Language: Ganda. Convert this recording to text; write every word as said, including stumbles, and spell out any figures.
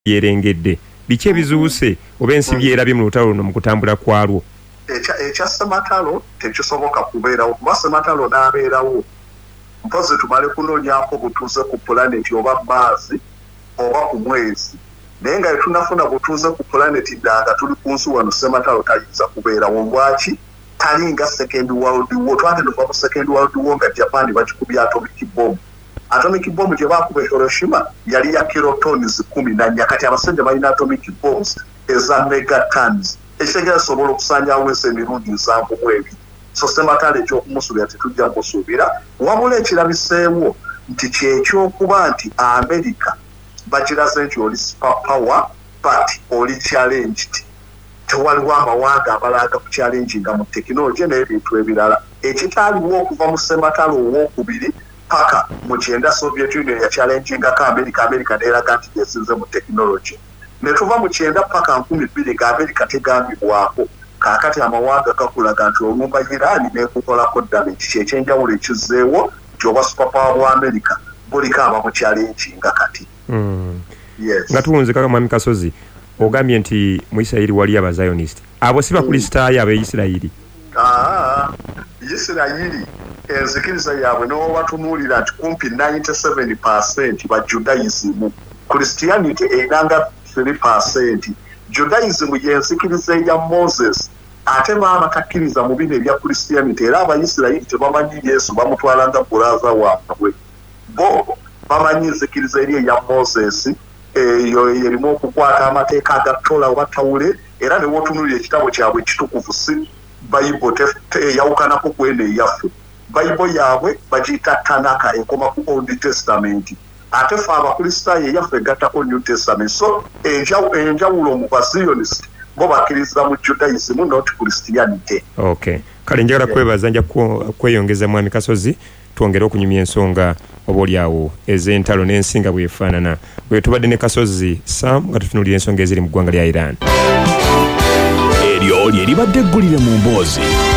yerengedde biki ebizuuse oba ensi byerabye mu lutalo luno mu kutambula kwalwo? Ekya Ssematalo tekisoboka kubeerawo kuba Ssematalo n'abeerawo mpozi tumale kunoonyaako butuuze ku pulaneti oba Mars oba ku mwezi naye nga tunafuna butuuze ku pulaneti ddanga tuli ku nsi wano Ssematalo tayinza kubeerawo. Lwaki? Tali nga second world war. Twagenda okuva ku second world war nga Japan bagikubye atomic bomb. Atomic bomb gye baakuba Hiroshima yali ya kilotons kumi na nnya kati abasajja balina atomic bombs eza megatons ekitegeeza sobola okusanyawo ensi emirundi nsanvu mu ebiri. So Ssematalo ekyokumusuubira tetujja musuubira wabula ekirabiseewo nti kyekyokuba nti America bagiraze nti oli superpower but oli challenged. Tewaliwo amawanga abalaaga ku challenginga mu tekinologiya n'ebintu ebirala. Ekitaaliwo okuva mu Ssematalo owookubiri paka mu kyenda Soviet Union ya challengingako America, America n'eraga nti yesinze mu tekinologiya. Ne tuva mu kyenda paka nkumi bbiri nga America tegambibwako. Kaakati amawanga gakulaga nti olumba Iran n'ekukolako damage kyekyenjawulo ekizzeewo nti oba superpower bwa America buliko aba challenginga kati. Mm. Yes. Nga tuwunze kaka Mwami Kasozi ogambye nti mu Isirayiri wali aba Zionist. Abo si bakristaayo ab'Isirayiri. Ah, Isirayiri enzikiriza yaabwe n'obatunuulira nti kumpi ninety-seven percent ba Judaism. Christianity einanga three percent. Judaism yenzikiriza ya Moses. Ate baba takkiriza mu bino ebya Christianity era Abayisirayiri tebamanyi Yesu bamutwalanga bulaza waabwe. Bo bamanyi enzikiriza eri ya Moses eyo erimu okukwata amateeka agatola oba tawule era ne wotunulira ekitabo kyabwe kitukuvu si Bible teyawukanako kwene eyaffe. Bible yaabwe bagiyita Tanaka ekoma ku Old Testament. Ate fe abakristaayo eyaffe egattako New Testament. So enjawulo mu Bazionist bo bakkiriza mu Judaism not Christianity. Okay. Kale njagala kwebaza nja kweyongeza Mwami Kasozi twongere okunyumya ensonga oboolyawo ez'entalo n'ensinga bwefaanana. Bwe tubadde ne Kasozi Sam nga tutunuulira ensonga eziri mu ggwanga lya Iran. Eryo lye libadde eggulire mu mboozi.